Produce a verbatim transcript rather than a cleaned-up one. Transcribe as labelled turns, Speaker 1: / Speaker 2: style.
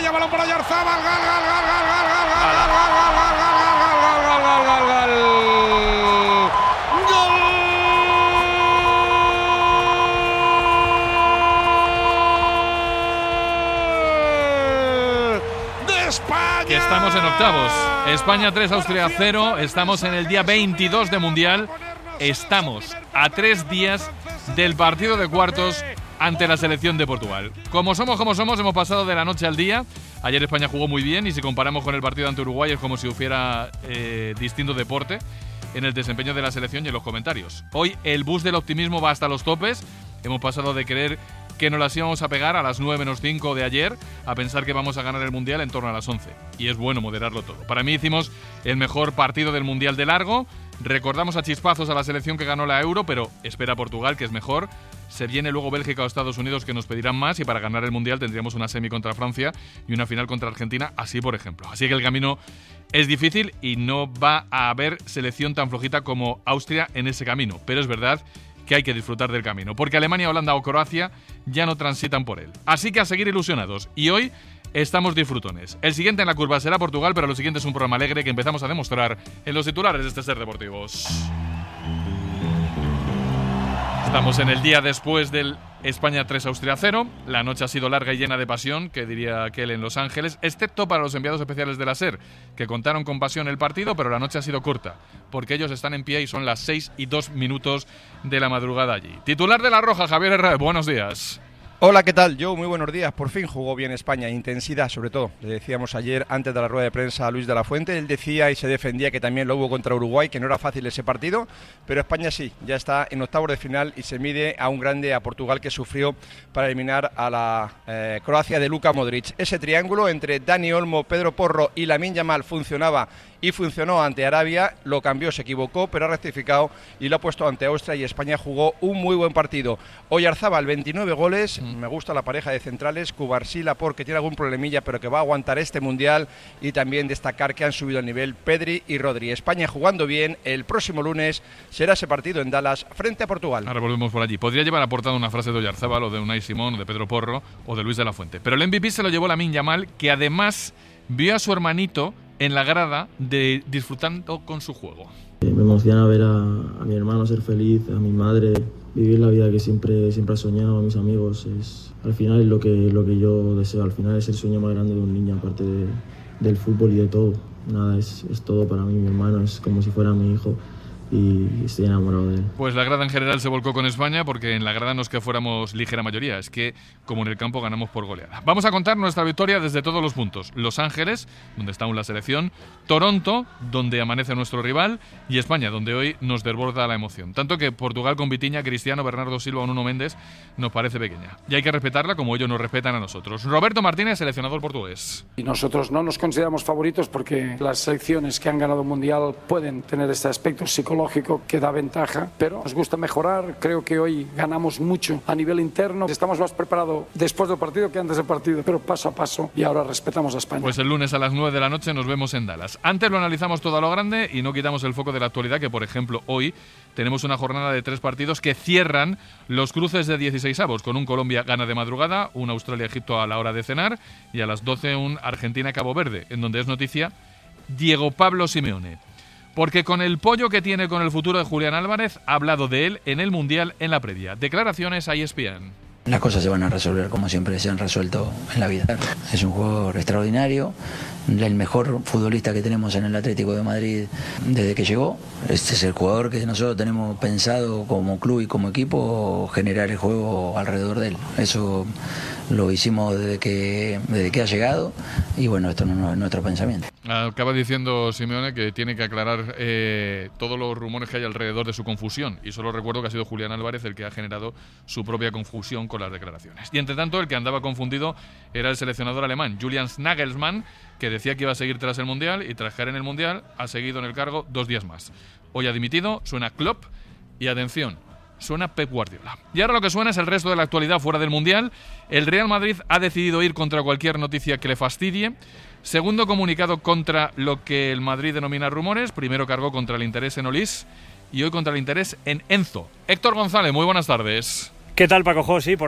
Speaker 1: España, balón para Oyarzabal, gol, gol, gol, gol, gol, gol, gol, gol, gol, gol, gol, gol, gol, gol, gol de España.
Speaker 2: Que estamos en octavos. España tres, Austria cero. Estamos en el día veintidós de Mundial. Estamos a tres días del partido de cuartos ante la selección de Portugal. Como somos, como somos, hemos pasado de la noche al día. Ayer España jugó muy bien y si comparamos con el partido ante Uruguay es como si hubiera eh, distinto deporte en el desempeño de la selección y en los comentarios. Hoy el bus del optimismo va hasta los topes. Hemos pasado de creer que nos las íbamos a pegar a las nueve menos cinco de ayer a pensar que vamos a ganar el Mundial en torno a las once. Y es bueno moderarlo todo. Para mí hicimos el mejor partido del Mundial de largo. Recordamos a chispazos a la selección que ganó la Euro, pero espera Portugal, que es mejor. Se viene luego Bélgica o Estados Unidos, que nos pedirán más, y para ganar el Mundial tendríamos una semi contra Francia y una final contra Argentina, así por ejemplo. Así que el camino es difícil y no va a haber selección tan flojita como Austria en ese camino. Pero es verdad que hay que disfrutar del camino, porque Alemania, Holanda o Croacia ya no transitan por él. Así que a seguir ilusionados. Y hoy estamos disfrutones. El siguiente en la curva será Portugal, pero lo siguiente es un programa alegre que empezamos a demostrar en los titulares de este Ser Deportivos. Estamos en el día después del España tres, Austria cero. La noche ha sido larga y llena de pasión, que diría aquel en Los Ángeles, excepto para los enviados especiales de la SER, que contaron con pasión el partido, pero la noche ha sido corta, porque ellos están en pie y son las seis y dos minutos de la madrugada allí. Titular de La Roja, Javier Herrera, buenos días.
Speaker 3: Hola, ¿qué tal? Yo, muy buenos días. Por fin jugó bien España, intensidad sobre todo. Le decíamos ayer, antes de la rueda de prensa, a Luis de la Fuente, él decía y se defendía que también lo hubo contra Uruguay, que no era fácil ese partido, pero España sí, ya está en octavos de final y se mide a un grande, a Portugal, que sufrió para eliminar a la eh, Croacia de Luka Modric. Ese triángulo entre Dani Olmo, Pedro Porro y Lamine Yamal funcionaba y funcionó ante Arabia, lo cambió, se equivocó, pero ha rectificado y lo ha puesto ante Austria y España jugó un muy buen partido. Oyarzabal, veintinueve goles, mm. me gusta la pareja de centrales, Cubarsí, Laporte, que tiene algún problemilla, pero que va a aguantar este Mundial, y también destacar que han subido el nivel Pedri y Rodri. España jugando bien, el próximo lunes será ese partido en Dallas frente a Portugal.
Speaker 2: Ahora volvemos por allí. Podría llevar aportado una frase de Oyarzabal o de Unai Simón o de Pedro Porro o de Luis de la Fuente, pero el M V P se lo llevó Lamine Yamal, que además vio a su hermanito en la grada de disfrutando con su juego.
Speaker 4: Me emociona ver a, a mi hermano ser feliz, a mi madre vivir la vida que siempre, siempre ha soñado, a mis amigos. Es, al final es lo que, lo que yo deseo, al final es el sueño más grande de un niño, aparte de, del fútbol y de todo. Nada, es, es todo para mí, mi hermano es como si fuera mi hijo. Y estoy enamorado de él.
Speaker 2: Pues la grada en general se volcó con España, porque en la grada no es que fuéramos ligera mayoría, es que como en el campo ganamos por goleada. Vamos a contar nuestra victoria desde todos los puntos. Los Ángeles, donde está aún la selección, Toronto, donde amanece nuestro rival, y España, donde hoy nos desborda la emoción. Tanto que Portugal con Vitinha, Cristiano, Bernardo Silva o Nuno Méndez nos parece pequeña. Y hay que respetarla como ellos nos respetan a nosotros. Roberto Martínez, seleccionador portugués.
Speaker 5: Y nosotros no nos consideramos favoritos porque las selecciones que han ganado un mundial pueden tener este aspecto psicológico que da ventaja, pero nos gusta mejorar. Creo que hoy ganamos mucho a nivel interno. Estamos más preparados después del partido que antes del partido, pero paso a paso, y ahora respetamos a España.
Speaker 2: Pues el lunes a las nueve de la noche nos vemos en Dallas. Antes lo analizamos todo a lo grande y no quitamos el foco de la actualidad, que por ejemplo hoy tenemos una jornada de tres partidos que cierran los cruces de dieciséis avos, con un Colombia-Ghana de madrugada, un Australia-Egipto a la hora de cenar y a las doce un Argentina-Cabo Verde, en donde es noticia Diego Pablo Simeone. Porque con el pollo que tiene con el futuro de Julián Álvarez, ha hablado de él en el Mundial en la previa. Declaraciones a E S P N.
Speaker 6: Las cosas se van a resolver como siempre se han resuelto en la vida. Es un jugador extraordinario, el mejor futbolista que tenemos en el Atlético de Madrid desde que llegó. Este es el jugador que nosotros tenemos pensado como club y como equipo generar el juego alrededor de él. Eso lo hicimos desde que, desde que ha llegado y bueno, esto no es nuestro pensamiento.
Speaker 2: Acaba diciendo Simeone que tiene que aclarar eh, todos los rumores que hay alrededor de su confusión, y solo recuerdo que ha sido Julián Álvarez el que ha generado su propia confusión con las declaraciones. Y entre tanto, el que andaba confundido era el seleccionador alemán, Julian Nagelsmann, que decía que iba a seguir tras el Mundial, y tras caer en el Mundial ha seguido en el cargo dos días más. Hoy ha dimitido, suena Klopp y atención, suena Pep Guardiola. Y ahora lo que suena es el resto de la actualidad fuera del Mundial. El Real Madrid ha decidido ir contra cualquier noticia que le fastidie. Segundo comunicado contra lo que el Madrid denomina rumores. Primero cargó contra el interés en Olís y hoy contra el interés en Enzo. Héctor González, muy buenas tardes.
Speaker 7: ¿Qué tal, Paco Jo? Sí, por